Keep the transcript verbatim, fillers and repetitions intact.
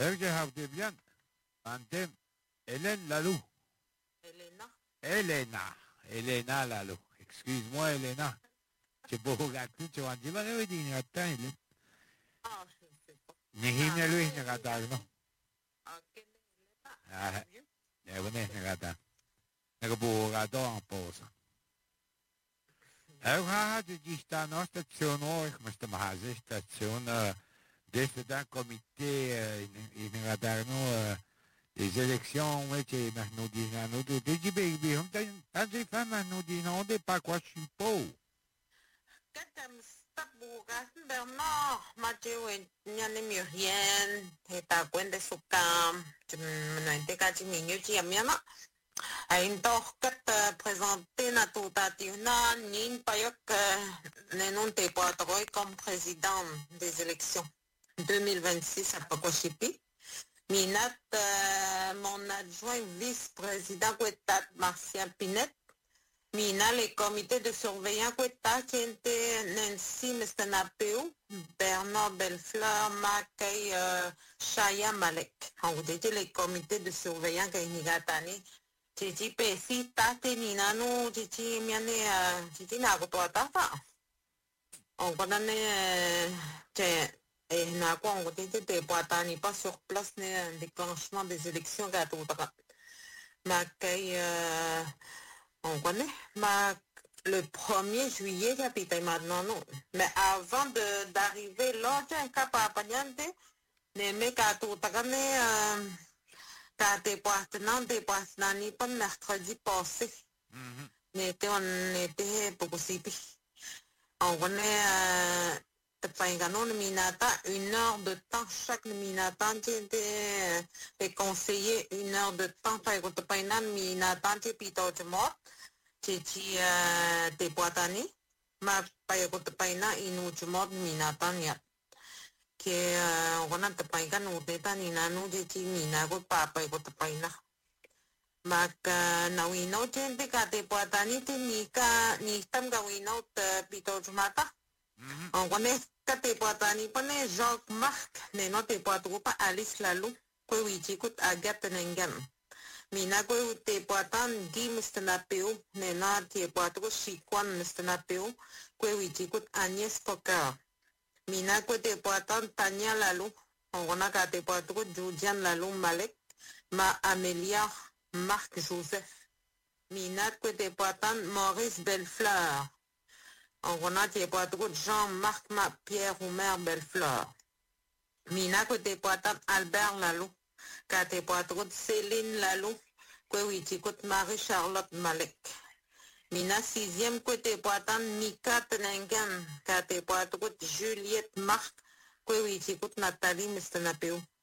Evge Havdebyan, Antem, Hélène Lalou. Elena. Elena. Elena Lalou. Excuse-moi, Elena. Je peux regarder, tu vas dire, mais oui, il y a tant, il est. Ah, je ne sais pas. Nihimya lui, il y a tant, non? Ah, quelle est Elena? Ah, il y a une, il y a tant. Il y a beaucoup de gens en pause. Eu had die staan als station hoor, ik moest hem hazen station. Deze dan comité in in daar nou les élections, ouais, qui nous dit nous dit dit baby, on t'a un des femmes nous dit non, on pas quoi chimpo. Katam stop bukas Bernard, Mathieu et Nyane Muriel, et ta Gwende Soukam, tu me n'as pas minutes, il y a bien. Ay doch kat présenté na totatina nin payok ne non te poitroy comme président des élections deux mille vingt-six à Pakochipi. Minat mon adjoint vice-président Kwetat Martial Pinet. Mina le comité de surveillance Kwetat Kente Nancy Mestanapeu, Bernard Bellefleur, Makay Chaya Malek. On vous dit les comités de surveillance Kainigatani. Cici pesi tate ni nanu cici miane cici na ko toata fa. On connaît que et na ko on était te poata ni pas sur place ne déclenchement des élections gato ta. Ma kay on connaît ma le premier juillet capitaine maintenant non. Mais avant de d'arriver là j'ai un cap à pagnante ne me gato ta ne Quand t'es partenaire, t'es partenaire, ni pas mercredi passé. N'était, on était pour possible. On connaît, t'es pas un canon de minata, une heure de temps, chaque minata, t'es, t'es conseillé une heure de temps, t'es pas un minata, t'es pito de mort, t'es, t'es partenaire, mais pas un inu de mort, minata, n'y que on a te paika no te ta ni na no je ti mi na ko pa pa ko te paina maka na wi no te te ka te pa ta ni te ni ka ni tam ka wi no te pito jumata on connaît ka te pa ta ni pone Jacques Marc ne no te pa tu pa Alice Lalou ko wi ti ko Agathe Nengan mina ko te pa ta di Mister Napeu ne na te pa tu si kwan Mister Napeu ko wi ti ko Agnès Cocker Mina ko te poatan Tania Lalou, on a ka te poatu Julian Lalou Malek, ma Amélia Marc Joseph. Mina ko te poatan Maurice Bellefleur, on a te poatu Jean-Marc ma Pierre Omer Bellefleur. Mina ko te poatan Albert Lalou, ka te poatu Céline Lalou, ko witikot Marie-Charlotte Malek. Mina sixième côté poatan Mika Tenengan, kate poatukut Juliette Marc, kwe witikut Nathalie Mistanapeu.